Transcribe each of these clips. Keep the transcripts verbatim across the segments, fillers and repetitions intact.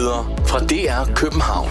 Nyheder fra D R København.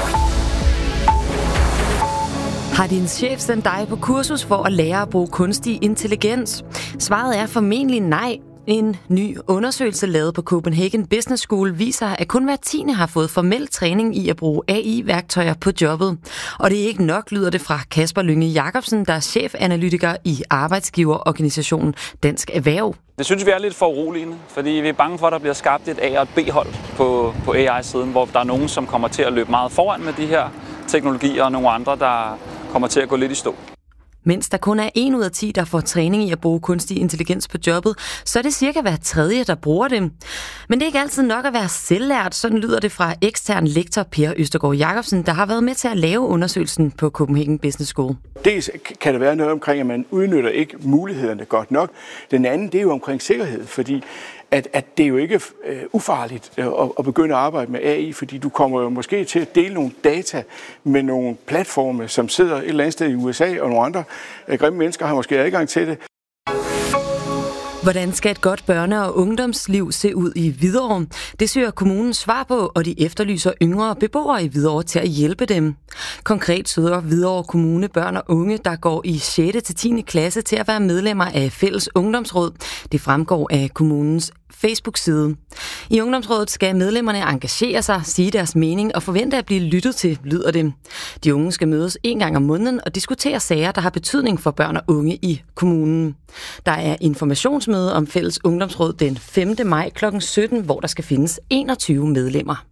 Har din chef sendt dig på kursus for at lære at bruge kunstig intelligens? Svaret er formentlig nej. En ny undersøgelse lavet på Copenhagen Business School viser, at kun hver tiende har fået formel træning i at bruge A I-værktøjer på jobbet. Og det er ikke nok, lyder det fra Kasper Lynge Jacobsen, der er chefanalytiker i arbejdsgiverorganisationen Dansk Erhverv. Det synes vi er lidt for uroligende, fordi vi er bange for, at der bliver skabt et A- og et B-hold på, på A I-siden, hvor der er nogen, som kommer til at løbe meget foran med de her teknologier, og nogle andre, der kommer til at gå lidt i stå. Mens der kun er en ud af ti, der får træning i at bruge kunstig intelligens på jobbet, så er det cirka hver tredje, der bruger det. Men det er ikke altid nok at være selvlært, sådan lyder det fra ekstern lektor Per Østergaard Jacobsen, der har været med til at lave undersøgelsen på Copenhagen Business School. Dels kan der være noget omkring, at man udnytter ikke mulighederne godt nok. Den anden, det er jo omkring sikkerhed, fordi at, at det er jo ikke uh, ufarligt at, at begynde at arbejde med A I, fordi du kommer jo måske til at dele nogle data med nogle platforme, som sidder et eller andet sted i U S A, og nogle andre uh, grimme mennesker har måske adgang til det. Hvordan skal et godt børne- og ungdomsliv se ud i Hvidovre? Det søger kommunen svar på, og de efterlyser yngre beboere i Hvidovre til at hjælpe dem. Konkret søger Hvidovre Kommune børn og unge, der går i sjette til tiende klasse til at være medlemmer af Fælles Ungdomsråd. Det fremgår af kommunens Facebook-side. I Ungdomsrådet skal medlemmerne engagere sig, sige deres mening og forvente at blive lyttet til, lyder det. De unge skal mødes en gang om måneden og diskutere sager, der har betydning for børn og unge i kommunen. Der er informationsmøde om Fælles Ungdomsråd den femte maj klokken sytten, hvor der skal findes enogtyve medlemmer.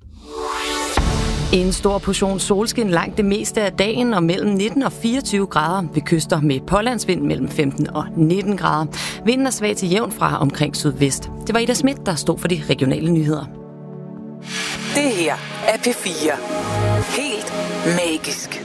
En stor portion solskin langt det meste af dagen og mellem nitten og fireogtyve grader ved kyster med pålandsvind mellem femten og nitten grader. Vinden er svag til jævn fra omkring sydvest. Det var Ida Schmidt, der stod for de regionale nyheder. Det her er P fire. Helt magisk.